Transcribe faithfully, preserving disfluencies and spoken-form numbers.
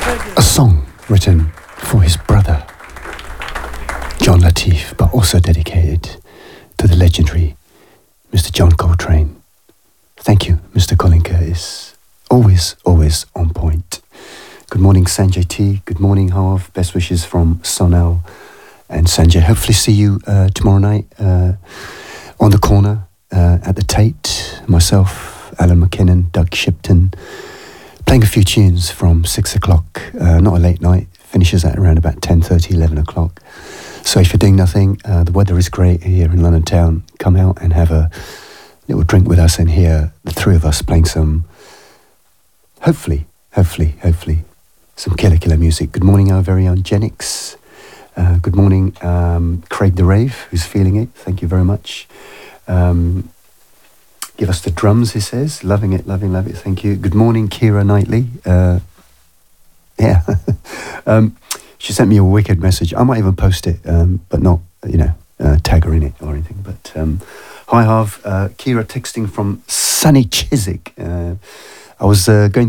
A song written for his brother, John Lateef, but also dedicated to the legendary Mister John Coltrane. Thank you, Mister Colin Curtis. Always, always on point. Good morning, Sanjay T. Good morning, Harv. Best wishes from Sonal and Sanjay. Hopefully see you uh, tomorrow night uh, on the corner uh, at the Tate. Myself, Alan McKinnon, Doug Shipton, playing a few tunes from six o'clock. Uh, not a late night. Finishes at around about ten thirty, eleven o'clock. So if you're doing nothing, uh, the weather is great here in London town. Come out and have a little drink with us and hear the three of us playing some, hopefully, hopefully, hopefully, some killer, killer music. Good morning, our very own Genix. Uh, good morning, um, Craig the Rave, who's feeling it. Thank you very much. Um, give us the drums, he says. Loving it, loving, love it. Thank you. Good morning, Kira Knightley. Uh, yeah. um, she sent me a wicked message. I might even post it, um, but not, you know, uh, tag her in it or anything. But um, hi, Harv. Uh, Kira texting from sunny Chiswick. Uh, I was uh, going